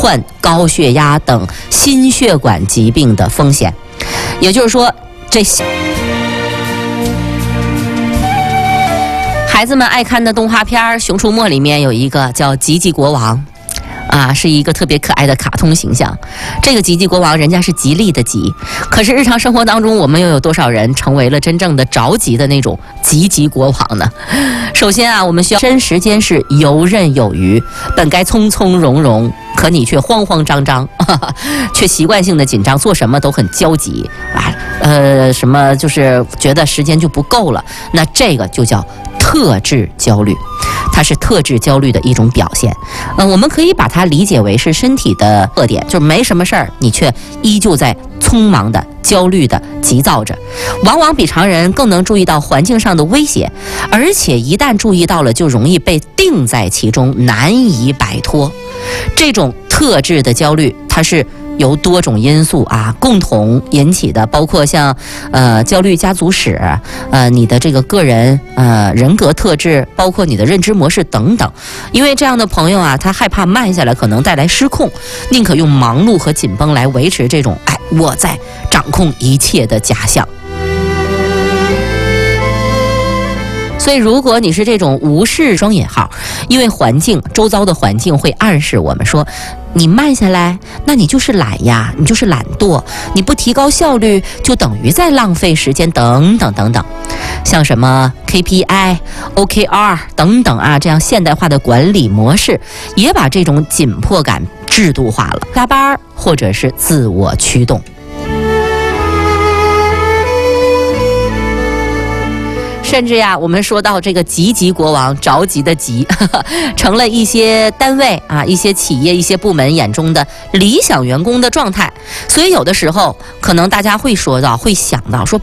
患高血压等心血管疾病的风险。也就是说，这孩子们爱看的动画片《熊出没》里面有一个叫吉吉国王。是一个特别可爱的卡通形象。这个吉吉国王人家是吉利的吉，可是日常生活当中，我们又有多少人成为了真正的着急的那种吉吉国王呢？首先我们需要真时间是游刃有余，本该从从容容，可你却慌慌张张，却习惯性的紧张，做什么都很焦急什么就是觉得时间就不够了，那这个就叫特质焦虑，它是特质焦虑的一种表现。我们可以把它理解为是身体的特点，就是没什么事儿，你却依旧在匆忙的、焦虑的、急躁着，往往比常人更能注意到环境上的威胁，而且一旦注意到了，就容易被定在其中，难以摆脱。这种特质的焦虑，它是由多种因素共同引起的，包括像焦虑家族史，你的这个个人人格特质，包括你的认知模式等等。因为这样的朋友他害怕慢下来可能带来失控，宁可用忙碌和紧绷来维持这种我在掌控一切的假象。所以如果你是这种无视双引号，因为环境周遭的环境会暗示我们说，你慢下来，那你就是懒呀，你就是懒惰，你不提高效率就等于在浪费时间等等等等。像什么 KPI、OKR 等等这样现代化的管理模式，也把这种紧迫感制度化了，加班或者是自我驱动。甚至我们说到这个吉吉国王，着急的急，成了一些单位一些企业、一些部门眼中的理想员工的状态。所以有的时候，可能大家会想到说，